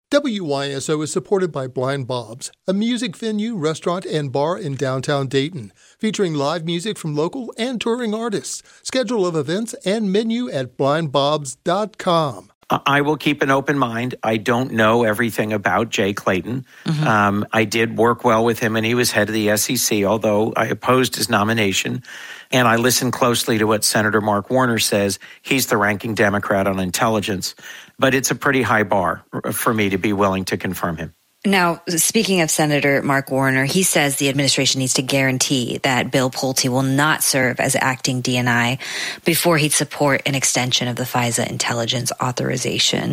WYSO is supported by Blind Bob's, a music venue, restaurant, and bar in downtown Dayton, featuring live music from local and touring artists. Schedule of events and menu at blindbobs.com. I will keep an open mind. I don't know everything about Jay Clayton. Mm-hmm. I did work well with him, and he was head of the SEC, although I opposed his nomination. And I listened closely to what Senator Mark Warner says. He's the ranking Democrat on intelligence. But it's a pretty high bar for me to be willing to confirm him. Now, speaking of Senator Mark Warner, he says the administration needs to guarantee that Bill Pulte will not serve as acting DNI before he'd support an extension of the FISA intelligence authorization.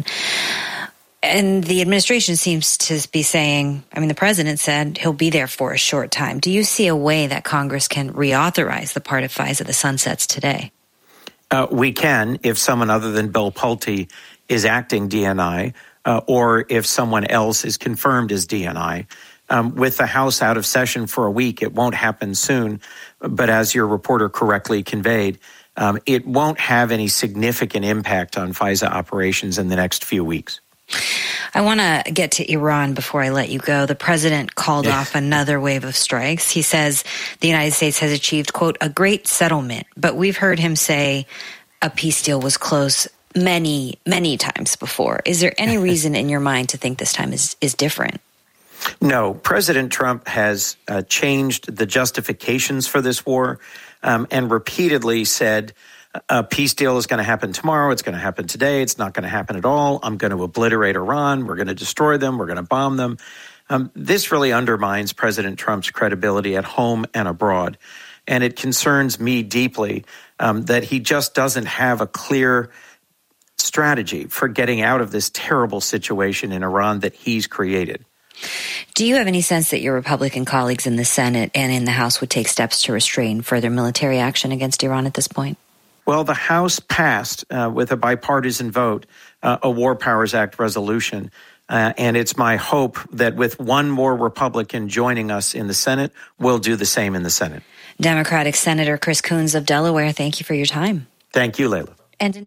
And the administration seems to be saying, the president said he'll be there for a short time. Do you see a way that Congress can reauthorize the part of FISA that sunsets today? We can, if someone other than Bill Pulte is acting DNI, or if someone else is confirmed as DNI. With the House out of session for a week, it won't happen soon. But as your reporter correctly conveyed, it won't have any significant impact on FISA operations in the next few weeks. I want to get to Iran before I let you go. The president called off another wave of strikes. He says the United States has achieved, quote, a great settlement. But we've heard him say a peace deal was close many, many times before. Is there any reason in your mind to think this time is different? No. President Trump has changed the justifications for this war and repeatedly said a peace deal is going to happen tomorrow. It's going to happen today. It's not going to happen at all. I'm going to obliterate Iran. We're going to destroy them. We're going to bomb them. This really undermines President Trump's credibility at home and abroad. And it concerns me deeply that he just doesn't have a clear strategy for getting out of this terrible situation in Iran that he's created. Do you have any sense that your Republican colleagues in the Senate and in the House would take steps to restrain further military action against Iran at this point? Well, the House passed with a bipartisan vote a War Powers Act resolution. And it's my hope that with one more Republican joining us in the Senate, we'll do the same in the Senate. Democratic Senator Chris Coons of Delaware, thank you for your time. Thank you, Layla. And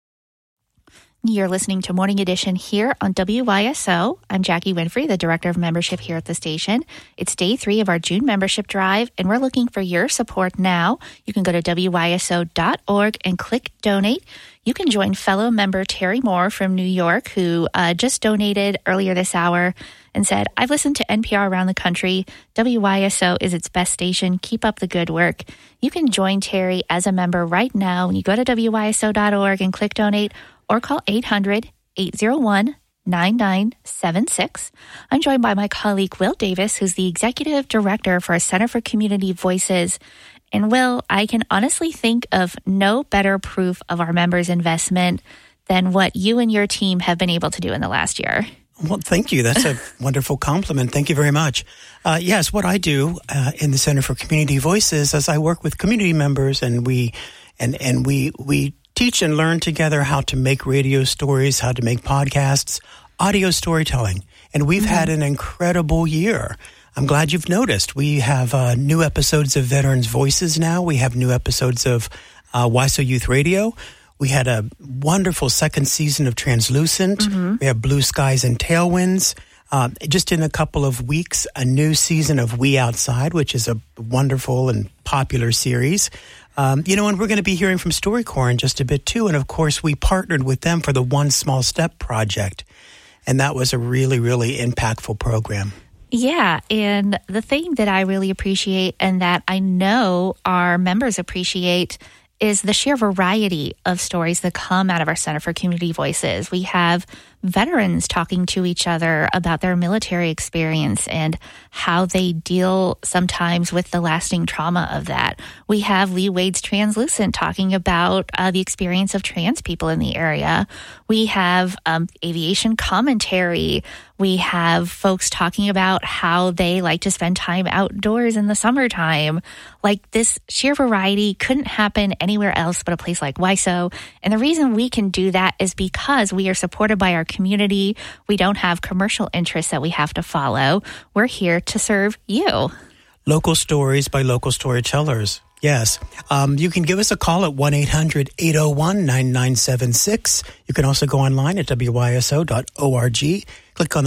you're listening to Morning Edition here on WYSO. I'm Jackie Winfrey, the Director of Membership here at the station. It's day 3 of our June membership drive, and we're looking for your support now. You can go to WYSO.org and click Donate. You can join fellow member Terry Moore from New York, who just donated earlier this hour and said, I've listened to NPR around the country. WYSO is its best station. Keep up the good work. You can join Terry as a member right now when you go to WYSO.org and click Donate, or call 800-801-9976. I'm joined by my colleague, Will Davis, who's the Executive Director for Center for Community Voices. And Will, I can honestly think of no better proof of our members' investment than what you and your team have been able to do in the last year. Well, thank you. That's a wonderful compliment. Thank you very much. Yes, what I do in the Center for Community Voices is I work with community members, and we teach and learn together how to make radio stories, how to make podcasts, audio storytelling. And we've had an incredible year. I'm glad you've noticed. We have new episodes of Veterans Voices now. We have new episodes of WYSO Youth Radio. We had a wonderful second season of Translucent. Mm-hmm. We have Blue Skies and Tailwinds. Just in a couple of weeks, a new season of We Outside, which is a wonderful and popular series. And we're going to be hearing from StoryCorps in just a bit, too. And, of course, we partnered with them for the One Small Step project. And that was a really, really impactful program. Yeah, and the thing that I really appreciate and that I know our members appreciate is the sheer variety of stories that come out of our Center for Community Voices. We have veterans talking to each other about their military experience and how they deal sometimes with the lasting trauma of that. We have Lee Wade's Translucent talking about the experience of trans people in the area. We have aviation commentary. We have folks talking about how they like to spend time outdoors in the summertime. Like, this sheer variety couldn't happen anywhere else but a place like WYSO. And the reason we can do that is because we are supported by our community. We don't have commercial interests that we have to follow. We're here to serve you. Local stories by local storytellers. Yes. You can give us a call at 1-800-801-9976. You can also go online at wyso.org. Click on